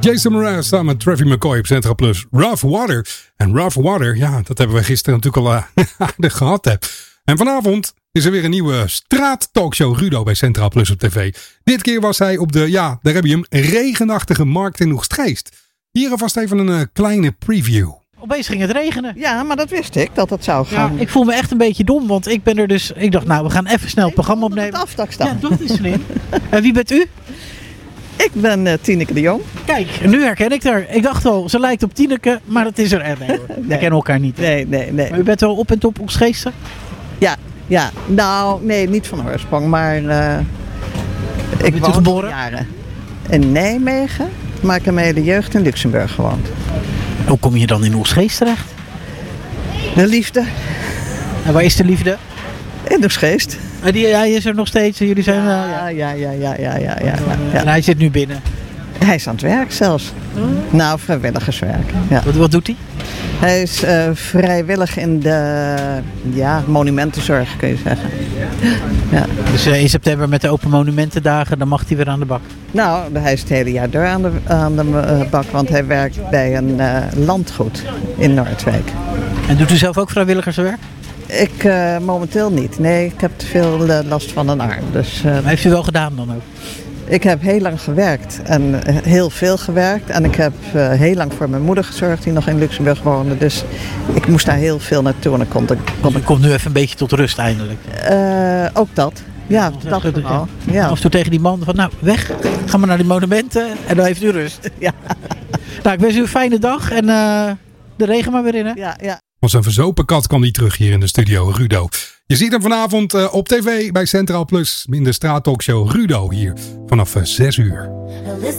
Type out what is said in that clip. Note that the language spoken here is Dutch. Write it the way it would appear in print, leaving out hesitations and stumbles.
Jason Mraz samen met Travis McCoy op Central Plus. Rough Water. En Rough Water, ja, dat hebben we gisteren natuurlijk al aardig gehad. Hè. En vanavond is er weer een nieuwe straattalkshow Rudo bij Centraal Plus op tv. Dit keer was hij op de, ja, daar heb je hem, regenachtige markt in Oegstgeest. Hier alvast even een kleine preview. Opeens ging het regenen. Ja, maar dat wist ik, dat het zou gaan. Ja, ik voel me echt een beetje dom, want ik ben er dus... Ik dacht, nou, we gaan even snel het programma opnemen. Het afdak staan. Ja, dat is slim. En wie bent u? Ik ben Tineke de Jong. Kijk, nu herken ik haar. Ik dacht al, ze lijkt op Tineke, maar dat is er echt. Nee, hoor. We kennen elkaar niet. Nee. Maar u bent wel op en top Oegstgeester? Ja. Nou, nee, niet van oorsprong, maar ik Bent u geboren? Jaren in Nijmegen, maar ik heb mijn hele jeugd in Luxemburg gewoond. Hoe kom je dan in Oegstgeest terecht? De liefde En waar is de liefde? in Oegstgeest. Hij is er nog steeds. Jullie zijn... Ja. En hij zit nu binnen. Hij is aan het werk zelfs. Nou, vrijwilligerswerk. Ja. Wat doet hij? Hij is vrijwillig in de monumentenzorg, kun je zeggen. Ja. Dus in september met de Open Monumentendagen, dan mag hij weer aan de bak. Nou, hij is het hele jaar door aan de bak, want hij werkt bij een landgoed in Noordwijk. En doet u zelf ook vrijwilligerswerk? Ik momenteel niet. Nee, ik heb te veel last van een arm. Dus, Maar heeft u wel gedaan dan ook? Ik heb heel lang gewerkt en heel veel gewerkt. En ik heb heel lang voor mijn moeder gezorgd die nog in Luxemburg woonde. Dus ik moest daar heel veel naartoe. En dan kon Ik kom nu even een beetje tot rust eindelijk. ook dat. Ja, dat vooral. Ja. Af en toe tegen die man van, nou, weg. Ga maar naar die monumenten en dan heeft u rust. Ja. Nou, ik wens u een fijne dag en de regen maar weer in, hè? Ja. Als een verzopen kat kwam hij terug hier in de studio, Rudo. Je ziet hem vanavond op tv bij Centraal Plus in de straattalkshow Rudo hier vanaf 6 uur.